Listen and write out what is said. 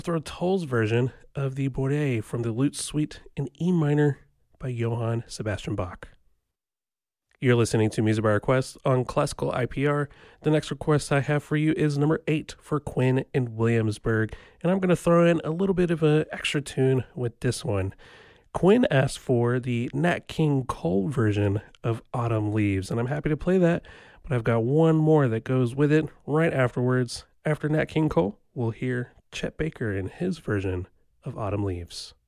Jethro Tull's version of the Borde from the Lute Suite in E minor by Johann Sebastian Bach. You're listening to Music by Request on Classical IPR. The next request I have for you is number 8 for Quinn in Williamsburg, and I'm going to throw in a little bit of an extra tune with this one. Quinn asked for the Nat King Cole version of Autumn Leaves, and I'm happy to play that, but I've got one more that goes with it right afterwards. After Nat King Cole, we'll hear Chet Baker in his version of Autumn Leaves.